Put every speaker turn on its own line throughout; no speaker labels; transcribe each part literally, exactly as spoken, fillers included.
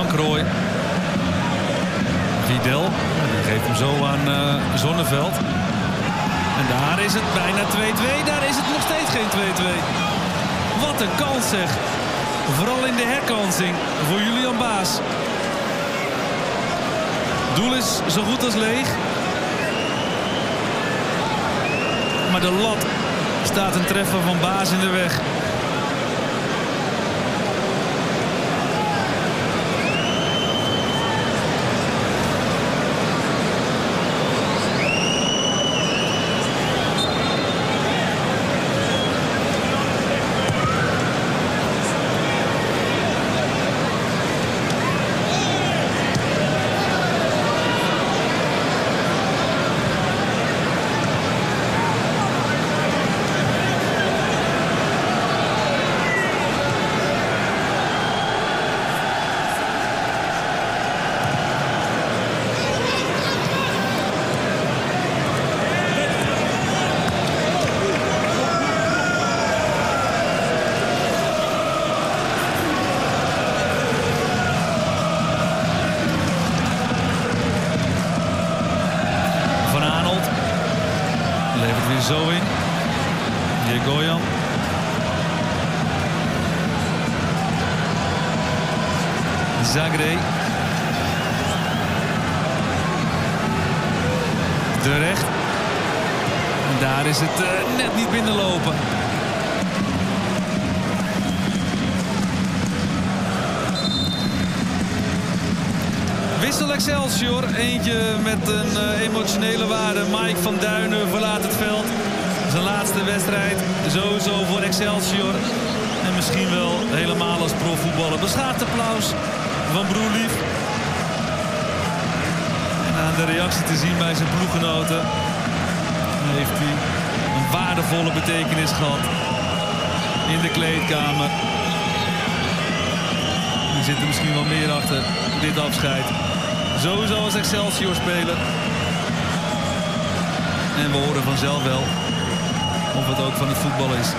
Lacroix. Vidal. Die geeft hem zo aan uh, Zonneveld. En daar is het bijna twee-twee. Daar is het nog steeds geen twee-twee. Wat een kans zeg. Vooral in de herkansing voor Julian Baas. Doel is zo goed als leeg. Maar de lat staat een treffer van Baas in de weg. Zo in. Jegoyan. Zagré. De recht. Daar is het uh, net niet binnenlopen. Wissel Excelsior. Eentje met een uh, emotionele waarde. Mike van Duinen verlaat het veld. Zijn laatste wedstrijd. Sowieso voor Excelsior. En misschien wel helemaal als profvoetballer. Beschaafd applaus van Broerlief. En aan de reactie te zien bij zijn ploeggenoten heeft hij een waardevolle betekenis gehad in de kleedkamer. Er zit er misschien wel meer achter dit afscheid. Sowieso als Excelsior-speler. En we horen vanzelf wel of het ook van het voetbal is.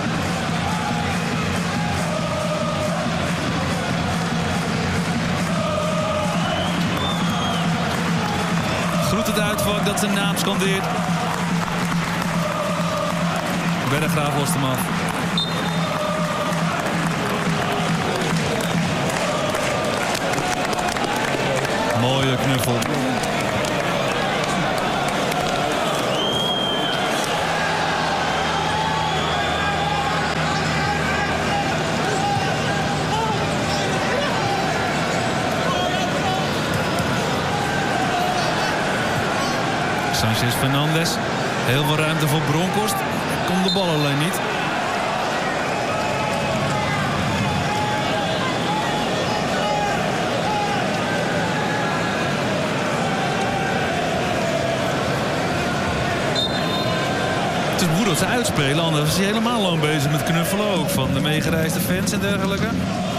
Groet het uitvak dat zijn naam scandeert. Berggraaf lost hem af. Mooie knuffel. Sanchez Fernandes. Heel veel ruimte voor Bronkhorst. Komt de bal alleen niet. Het is goed dat ze uitspelen, anders is hij helemaal lang bezig met knuffelen ook van de meegereisde fans en dergelijke.